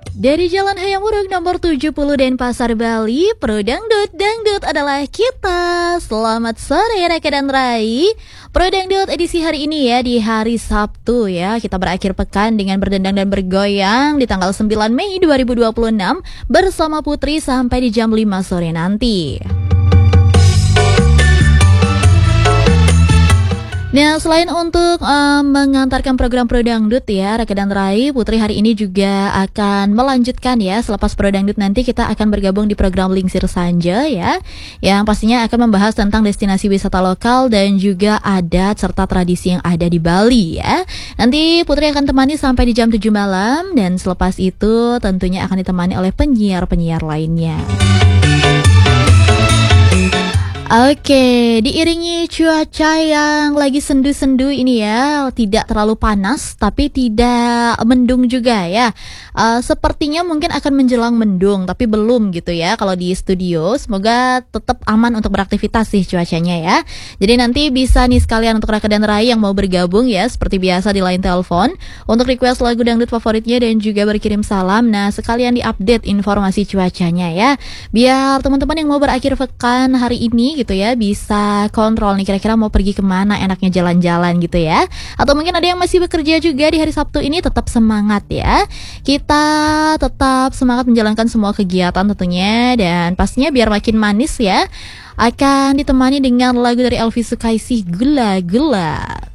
Dari Jalan Hayam Wuruk nomor 70 Denpasar, Bali, Pro Dangdut, Dangdut adalah kita. Selamat sore Raka dan Rai. Pro Dangdut edisi hari ini ya, di hari Sabtu ya. Kita berakhir pekan dengan berdendang dan bergoyang di tanggal 9 Mei 2026 bersama Putri sampai di jam 5 sore nanti. Nah, selain untuk mengantarkan program Pro Dangdut ya, Raka dan Rai, Putri hari ini juga akan melanjutkan ya. Selepas Pro Dangdut nanti kita akan bergabung di program Lingsir Sanja ya, yang pastinya akan membahas tentang destinasi wisata lokal dan juga adat serta tradisi yang ada di Bali ya. Nanti Putri akan temani sampai di jam 7 malam, dan selepas itu tentunya akan ditemani oleh penyiar-penyiar lainnya. Oke, diiringi cuaca yang lagi sendu-sendu ini ya, tidak terlalu panas tapi tidak mendung juga ya. Sepertinya mungkin akan menjelang mendung tapi belum gitu ya kalau di studio. Semoga tetap aman untuk beraktivitas sih cuacanya ya. Jadi nanti bisa nih sekalian untuk Raka dan Rai yang mau bergabung ya, seperti biasa di line telepon untuk request lagu dangdut favoritnya dan juga berkirim salam. Nah, sekalian diupdate informasi cuacanya ya, biar teman-teman yang mau berakhir pekan hari ini gitu ya bisa kontrol nih kira-kira mau pergi kemana enaknya jalan-jalan gitu ya. Atau mungkin ada yang masih bekerja juga di hari Sabtu ini, tetap semangat ya. Kita tetap semangat menjalankan semua kegiatan tentunya, dan pastinya biar makin manis ya, akan ditemani dengan lagu dari Elvi Sukaesih, Gula Gula.